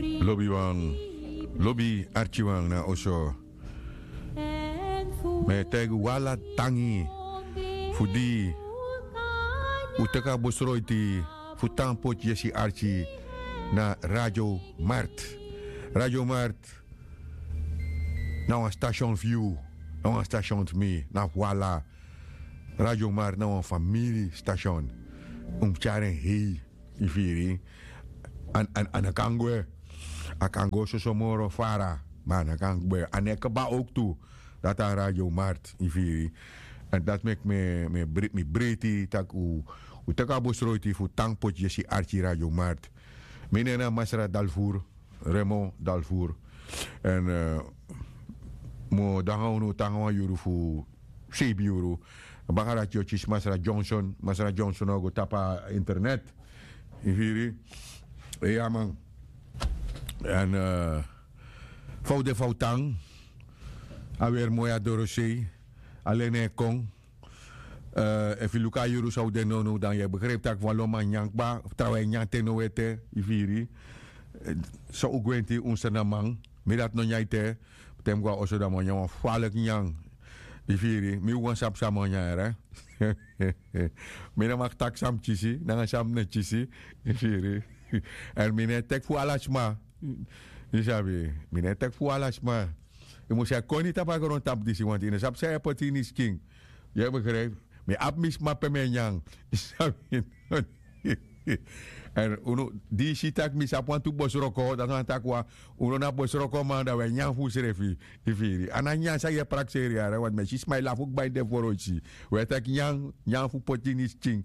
Lobby wang, lobby archiwang na oso. Me tegu wala tangi, fudi, utaka bosroiti, futang pot yesi archi na Radio Mart. Radio Mart, na een station view, na een station me, na wala. Radio Mart na een familiestation. Charen hei, ifiri. An akangwe. Akango sosomoro fara. Maar akangwe. En ik ba ook toe. Dat aan Radio Mart, ifiri. En dat maakt me breedte. Tak u takabosroiti fu tankpot jesi archi Radio Mart. Menena Masra Dalvoer. Raymond Dalvoer. En mo dangawno tangawa yuru fu 7 euro. Bagarat yo chis Masra Johnson ogo tapa internet. Ifiri. Ja man. En Foude Foutang. Awer moya dorosé. Alleen kong. Even Luka Yuru zou de nono dan je begreep dat ik van Loma Nyankba. Trouwens Nyank tenowete. Ifiri. Zo ook went hij onze namang. Midat no nyaite. Tem gwa oso da mo nyang falek nyang. Ifiri. Mi wan sap sama nyara. Mina mak tak sam chisi. Nanga sam ne chisi. Ifiri. En mine tek fu alasma. Je sabi. Mine tek fu alasma. Je moet zeggen, kon niet op een grond tap disi, want in de sap zei potini king. Je begrijpt? Me ap mis mappe me nyang. Je sabi. En uno di sitak mis ap want tu bos roko, dat want takwa uno na bos roko man da we nyang fu serefi. Ifiri. Ana nyang sa ye prak seria, want me sis my lafuk by de forochi. We tak nyang fu potini king.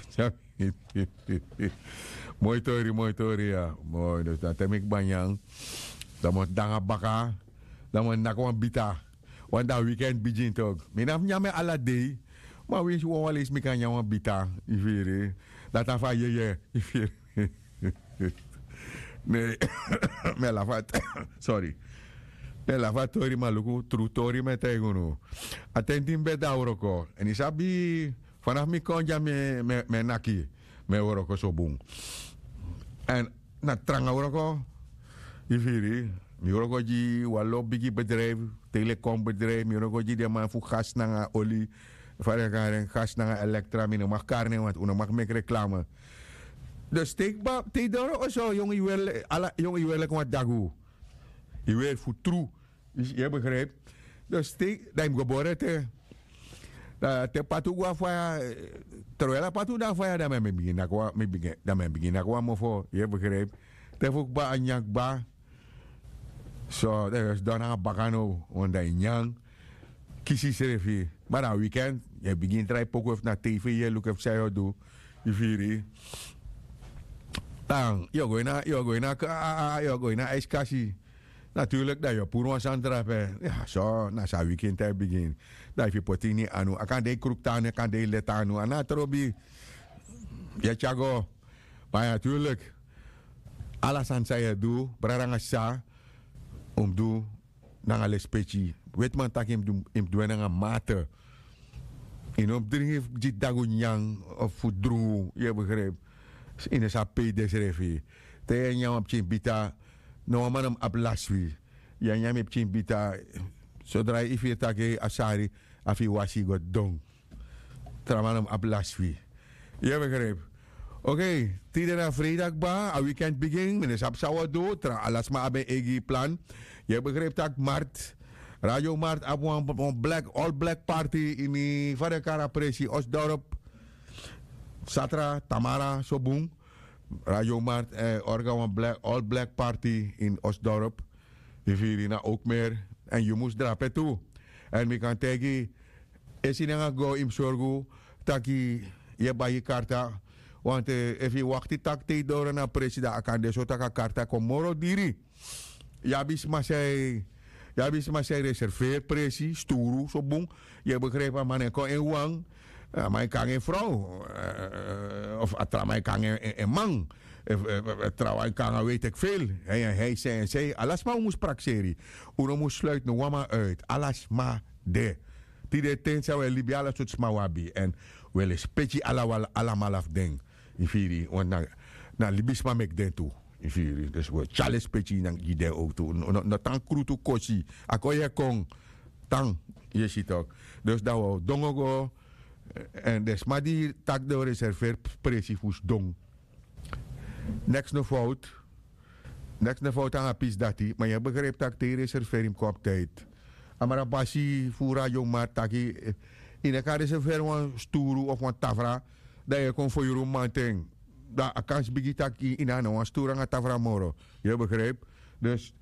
Mooi tori ya. Mooi, dus dat heb ik banyang. Dan moet danga baka. Dan moet nakwan bita. Want dat weekend begint toch. Minaf nyame ala day. Maar wie is wel eens me kan nyama bita. Ifiri. Dat afa ye. Ifiri. Nee. Me lafat. Sorry. Me lafat tori maluku. True tori me teguno. Attentim beda uroko. En isabi. Vanaf mi konja me naki. Me uroko so boom. En na tranga uroko. Ifiri. Mi uroko ji walo bigi bedrijf. Telecombedrijf. Mi uroko ji de man fu gas na olie. Varengaren gas na elektra. Mi no mag karne. Want uno mag mek reclame. Dus steekba. Te doro o zo. Jong i wel wat dagu. I wel fu true. Je begrijpt. Dus steek. Da im geboren te. Te patu gua faya. Terwijl la patu da faya. Da me begin akwa. Da me begin akwa mofo. Je begrijpt. Te fuk ba anyak ba. So, dat is dan een bakano. Want dat is nyang. Kisi serefi. Maar dan weekend. Je begint rijden poco naar tv. Je look of zij doe. Je vieri. Dan. Je gooi naar ijskassie. Natuurlijk, dat je poer was aan het trappen. Ja, zo. Na sa weekend hij begin. Dat je potini anu. Akan de kroektane. Akan de letanu. Anatrobi. Je chago. Maar ja, natuurlijk. Alles aan zij doe. Brarangasa. Om nang alles peci. Weet man tak im doen nang mate. In op drie jit dagunyang of fudru. Je begrijpt. In de sap desrefi. Te nyam op chimbita. No man am ablaswi. Ja nyam op chimbita. Zodra je ifir take asari. Afi wasi god dong. Tramanam ablaswi. Je begrijpt. Oké, tiden na vrijdag ba, a weekend begin, meneer Sap Sawado, tra alas ma abe egi plan. Je begrijpt dat Mart, Radio Mart, ap een all black party in die Varekara Presi, Osdorp, Satra, Tamara, Sobung. Radio Mart, orga een all black party in Osdorp. Die vieren ook meer. En je moest drapen toe. En we kan tegen, is in een go im sorgu, taki je bij je karta. Want if je wacht die tak te door na president akan de sota karta komoro diri. Ja bis maar zij reserveer presi sturu so bung. Je begrijpt maar man ko en wang. Maar kan een vrouw of atra maar kan een man. Trouwens kan weet ik veel. Hij zei en zei alles maar moest prakseri. Uno moest sluiten no wama uit. Alles maar de. Die de ten zou we Libiala tot smawabi en wel specie ala malaf ding. Ifiri, want na libisma mek den toe. Viri. Dus we challenge petje nang ide auto. No tang krutu kosi. Ako je kong tang. Je ziet ook. Dus dat we dongogo. En dus maar die tak de reserveer presiefus dong. Next no fout. Next no fout aan apis dati. Maar je begrijpt dat de reserveer hem op tijd. Amara basi fura jong maar taki. In elkaar reserveer een stoeru of een tafra. Dat je kon voor je romanting. Dat akans bigi taki in aan een stoer aan tafra moro. Je begrijpt? Dus